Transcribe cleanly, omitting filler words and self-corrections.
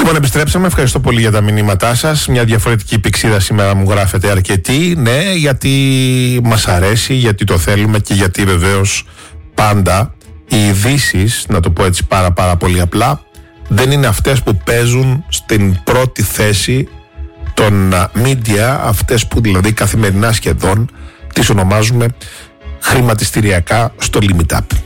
Λοιπόν, επιστρέψαμε. Ευχαριστώ πολύ για τα μηνύματά σας. Μια διαφορετική πηξίδα σήμερα μου γράφετε αρκετή. Ναι, γιατί μας αρέσει, γιατί το θέλουμε και γιατί βεβαίως πάντα οι ειδήσεις, να το πω έτσι πάρα πολύ απλά, δεν είναι αυτές που παίζουν στην πρώτη θέση των media, αυτές που δηλαδή καθημερινά σχεδόν τις ονομάζουμε χρηματιστηριακά στο limit up.